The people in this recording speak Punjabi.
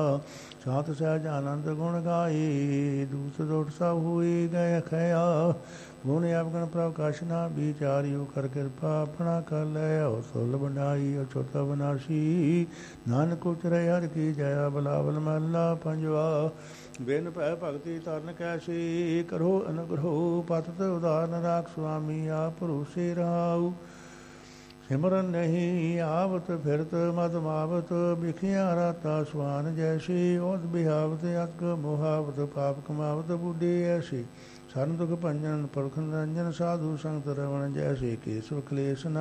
ਸਾਤ ਸਹਿਜ ਆਨੰਦ ਗੁਣ ਗਾਈ, ਦੂਤ ਦੋਟ ਸਭ ਹੋਈ ਗਏ ਖਿਆ। ਗੁਣ ਆਪਗਣ ਪ੍ਰਕਾਸ਼ ਨਾ ਵਿਚਾਰਿਓ, ਕਰ ਕਿਰਪਾ ਆਪਣਾ ਕਰ ਲਿਓ। ਸੁਲ ਬਣਾਈ ਅਛੋਤਾ ਬਨਾਸੀ, ਨਾਨਕ ਉਚਰੇ ਹਰਿ ਕੀ ਜया। ਬਲਾਵਲ ਮਹਲਾ ਪੰਜਵਾ। ਬਿਨ ਭੈ ਭਗਤੀ ਤਰਨ ਕੈਸੀ, ਕਰੋ ਅਨੁਗ੍ਰਹ ਪਤਿਤ ਉਦਾਰਨ ਰਾਖ। ਸੁਆਮੀ ਆਪ ਭਰੋਸੇ ਰਹਾਉ, ਸਿਮਰਨ ਨਹੀਂ ਆਵਤ ਫਿਰਤ ਮਦ ਮਾਵਤ। ਬਿਖਿਆ ਰਾਤਾ ਸੁਆਨ ਜੈਸੀ, ਉਸ ਬਿਹਾਵਤ ਅਕ ਮੁਹਾਵਤ। ਪਾਪ ਕਮਾਵਤ ਬੁੱਢੀ ਐਸੀ, ਸਰਨ ਦੁਖ ਭੰਜਨ ਪੁਰਖ ਨਿਰੰਜਨ। ਸਾਧੂ ਸੰਗਤ ਰਵਣ ਜੈਸੇ, ਕੇਸਵ ਕਲੇਸ਼ ਨਾ